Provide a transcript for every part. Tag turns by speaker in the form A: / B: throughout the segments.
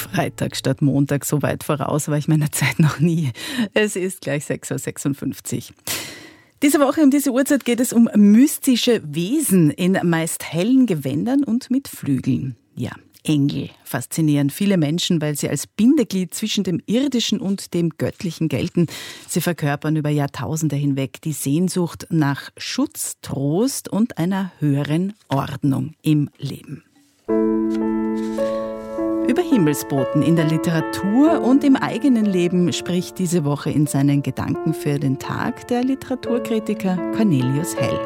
A: Freitag statt Montag, so weit voraus war ich meiner Zeit noch nie. Es ist gleich 6.56 Uhr. Diese Woche um diese Uhrzeit geht es um mystische Wesen in meist hellen Gewändern und mit Flügeln. Ja, Engel faszinieren viele Menschen, weil sie als Bindeglied zwischen dem Irdischen und dem Göttlichen gelten. Sie verkörpern über Jahrtausende hinweg die Sehnsucht nach Schutz, Trost und einer höheren Ordnung im Leben. Über Himmelsboten in der Literatur und im eigenen Leben spricht diese Woche in seinen Gedanken für den Tag der Literaturkritiker Cornelius Hell.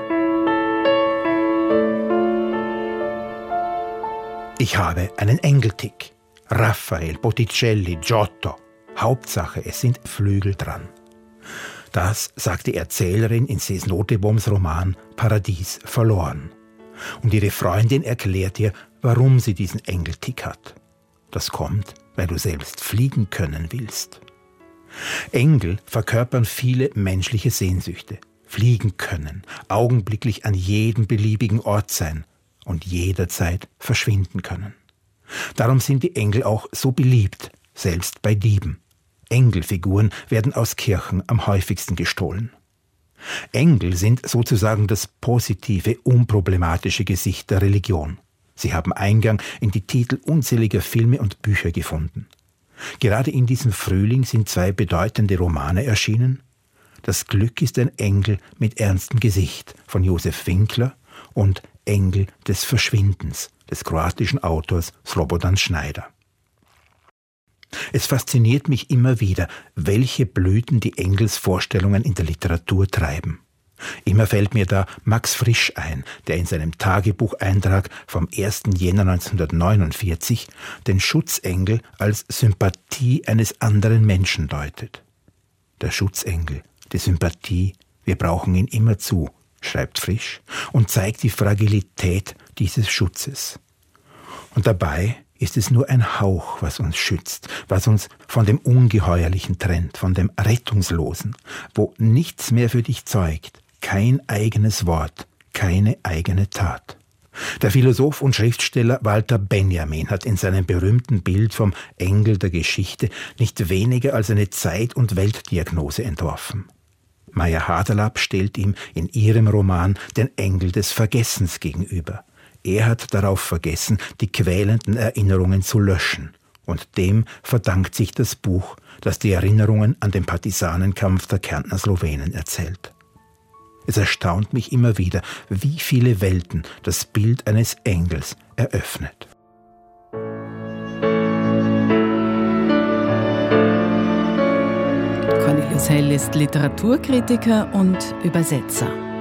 B: Ich habe einen Engeltick. Raphael, Botticelli, Giotto. Hauptsache, es sind Flügel dran. Das sagt die Erzählerin in Cees Notenboms Roman Paradies verloren. Und ihre Freundin erklärt ihr, warum sie diesen Engeltick hat. Das kommt, weil du selbst fliegen können willst. Engel verkörpern viele menschliche Sehnsüchte. Fliegen können, augenblicklich an jedem beliebigen Ort sein und jederzeit verschwinden können. Darum sind die Engel auch so beliebt, selbst bei Dieben. Engelfiguren werden aus Kirchen am häufigsten gestohlen. Engel sind sozusagen das positive, unproblematische Gesicht der Religion. Sie haben Eingang in die Titel unzähliger Filme und Bücher gefunden. Gerade in diesem Frühling sind 2 bedeutende Romane erschienen. Das Glück ist ein Engel mit ernstem Gesicht von Josef Winkler und Engel des Verschwindens des kroatischen Autors Slobodan Schneider. Es fasziniert mich immer wieder, welche Blüten die Engelsvorstellungen in der Literatur treiben. Immer fällt mir da Max Frisch ein, der in seinem Tagebucheintrag vom 1. Jänner 1949 den Schutzengel als Sympathie eines anderen Menschen deutet. Der Schutzengel, die Sympathie, wir brauchen ihn immerzu, schreibt Frisch, und zeigt die Fragilität dieses Schutzes. Und dabei ist es nur ein Hauch, was uns schützt, was uns von dem Ungeheuerlichen trennt, von dem Rettungslosen, wo nichts mehr für dich zeugt, kein eigenes Wort, keine eigene Tat. Der Philosoph und Schriftsteller Walter Benjamin hat in seinem berühmten Bild vom Engel der Geschichte nicht weniger als eine Zeit- und Weltdiagnose entworfen. Maya Haderlap stellt ihm in ihrem Roman den Engel des Vergessens gegenüber. Er hat darauf vergessen, die quälenden Erinnerungen zu löschen. Und dem verdankt sich das Buch, das die Erinnerungen an den Partisanenkampf der Kärntner Slowenen erzählt. Es erstaunt mich immer wieder, wie viele Welten das Bild eines Engels eröffnet.
A: Cornelius Hell ist Literaturkritiker und Übersetzer.